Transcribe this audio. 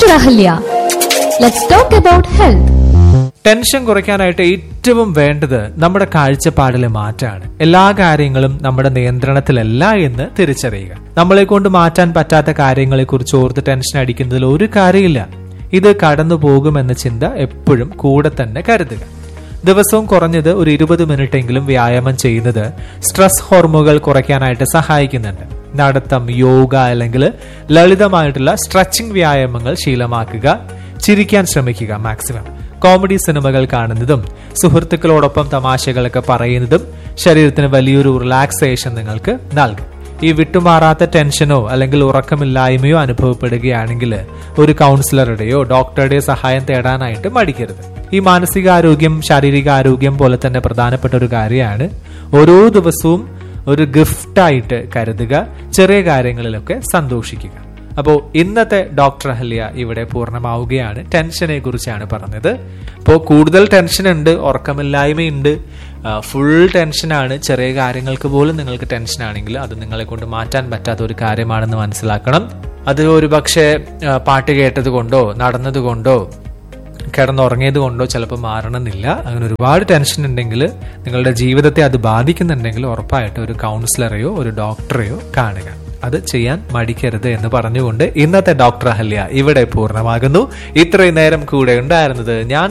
Dr. Ahalya. Let's talk about health. Tension കുറയ്ക്കാനായിട്ട് ഏറ്റവും വേണ്ടത് നമ്മുടെ കാഴ്ചപ്പാടിലെ മാറ്റാണ്. എല്ലാ കാര്യങ്ങളും നമ്മുടെ നിയന്ത്രണത്തിലല്ല എന്ന് തിരിച്ചറിയുക. നമ്മളെ കൊണ്ട് മാറ്റാൻ പറ്റാത്ത കാര്യങ്ങളെ കുറിച്ച് ഓർത്ത് ടെൻഷൻ അടിക്കുന്നതിൽ ഒരു കാര്യമില്ല. ഇത് കടന്നു പോകുമെന്ന ചിന്ത എപ്പോഴും കൂടെ തന്നെ കരുതുക. ദിവസവും കുറഞ്ഞത് ഒരു 20 മിനിറ്റെങ്കിലും വ്യായാമം ചെയ്യുന്നത് സ്ട്രെസ് ഹോർമോണുകൾ കുറയ്ക്കാനായിട്ട് സഹായിക്കുന്നുണ്ട്. നടത്തം, യോഗ അല്ലെങ്കിൽ ലളിതമായിട്ടുള്ള സ്ട്രെച്ചിങ് വ്യായാമങ്ങൾ ശീലമാക്കുക. ചിരിക്കാൻ ശ്രമിക്കുക മാക്സിമം. കോമഡി സിനിമകൾ കാണുന്നതും സുഹൃത്തുക്കളോടൊപ്പം തമാശകളൊക്കെ പറയുന്നതും ശരീരത്തിന് വലിയൊരു റിലാക്സേഷൻ നിങ്ങൾക്ക് നൽകും. ഈ വിട്ടുമാറാത്ത ടെൻഷനോ അല്ലെങ്കിൽ ഉറക്കമില്ലായ്മയോ അനുഭവപ്പെടുകയാണെങ്കിൽ ഒരു കൗൺസിലറുടെയോ ഡോക്ടറുടെയോ സഹായം തേടാനായിട്ട് മടിക്കരുത്. ഈ മാനസികാരോഗ്യം ശാരീരിക ആരോഗ്യം പോലെ തന്നെ പ്രധാനപ്പെട്ട ഒരു കാര്യമാണ്. ഓരോ ദിവസവും ഒരു ഗിഫ്റ്റായിട്ട് കരുതുക. ചെറിയ കാര്യങ്ങളിലൊക്കെ സന്തോഷിക്കുക. അപ്പോൾ ഇന്നത്തെ ഡോക്ടർ അഹല്യ ഇവിടെ പൂർണ്ണമാവുകയാണ്. ടെൻഷനെ കുറിച്ചാണ് പറഞ്ഞത്. അപ്പോൾ കൂടുതൽ ടെൻഷൻ ഉണ്ട്, ഉറക്കമില്ലായ്മയുണ്ട്, ഫുൾ ടെൻഷനാണ്. ചെറിയ കാര്യങ്ങൾക്ക് പോലും നിങ്ങൾക്ക് ടെൻഷൻ ആണെങ്കിൽ അത് നിങ്ങളെ കൊണ്ട് മാറ്റാൻ പറ്റാത്ത ഒരു കാര്യമാണെന്ന് മനസ്സിലാക്കണം. അത് ഒരു പക്ഷേ പാട്ട് കേട്ടത് കൊണ്ടോ നടന്നത് കൊണ്ടോ കിടന്നുറങ്ങിയത് കൊണ്ടോ ചിലപ്പോൾ മാറണമെന്നില്ല. അങ്ങനെ ഒരുപാട് ടെൻഷൻ ഉണ്ടെങ്കിൽ, നിങ്ങളുടെ ജീവിതത്തെ അത് ബാധിക്കുന്നുണ്ടെങ്കിൽ ഉറപ്പായിട്ട് ഒരു കൗൺസിലറെയോ ഒരു ഡോക്ടറെയോ കാണുക. അത് ചെയ്യാൻ മടിക്കരുത് എന്ന് പറഞ്ഞുകൊണ്ട് ഇന്നത്തെ ഡോക്ടർ അഹല്യ ഇവിടെ പൂർണ്ണമാകുന്നു. ഇത്രയും നേരം കൂടെ ഉണ്ടായിരുന്നത് ഞാൻ